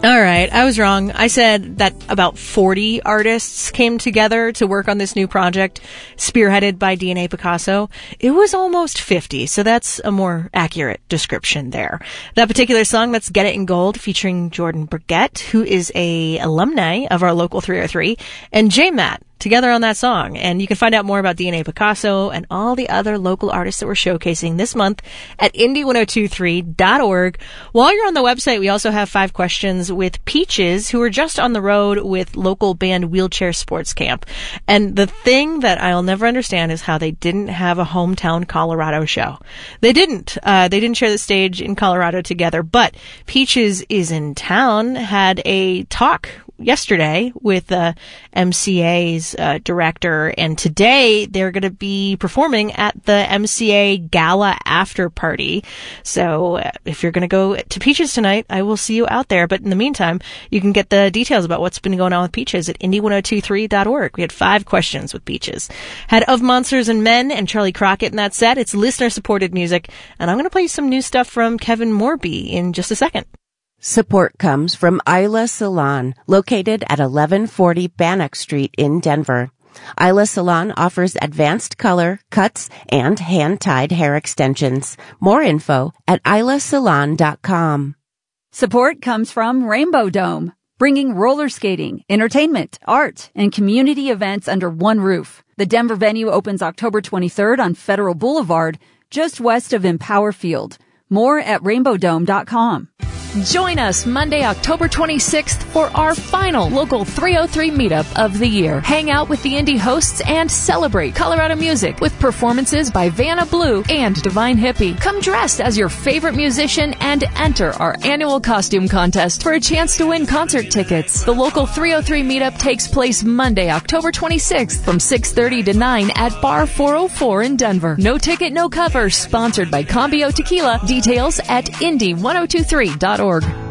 All right, I was wrong. I said that about 40 artists came together to work on this new project, spearheaded by DNA Picasso. It was almost 50, so that's a more accurate description there. That particular song, that's Get It in Gold, featuring Jordan Burgett, who is a alumni of our local 303, and J-Matt, together on that song. And you can find out more about DNA Picasso and all the other local artists that we're showcasing this month at indie1023.org. While you're on the website, we also have 5 questions with Peaches, who are just on the road with local band Wheelchair Sports Camp. And the thing that I'll never understand is how they didn't have a hometown Colorado show. They didn't. They didn't share the stage in Colorado together, but Peaches is in town, had a talk yesterday with MCA's director, and today they're going to be performing at the MCA Gala After Party. So if you're going to go to Peaches tonight, I will see you out there. But in the meantime, you can get the details about what's been going on with Peaches at indie1023.org. We had 5 questions with Peaches. Had Of Monsters and Men and Charlie Crockett in that set. It's listener-supported music, and I'm going to play you some new stuff from Kevin Morby in just a second. Support comes from Isla Salon, located at 1140 Bannock Street in Denver. Isla Salon offers advanced color, cuts, and hand-tied hair extensions. More info at islasalon.com. Support comes from Rainbow Dome, bringing roller skating, entertainment, art, and community events under one roof. The Denver venue opens October 23rd on Federal Boulevard, just west of Empower Field. More at rainbowdome.com. Join us Monday, October 26th for our final local 303 meetup of the year. Hang out with the indie hosts and celebrate Colorado music with performances by Vanna Blue and Divine Hippie. Come dressed as your favorite musician and enter our annual costume contest for a chance to win concert tickets. The local 303 meetup takes place Monday, October 26th from 6:30 to 9 at Bar 404 in Denver. No ticket, no cover. Sponsored by Cambio Tequila. Details at indie1023.org.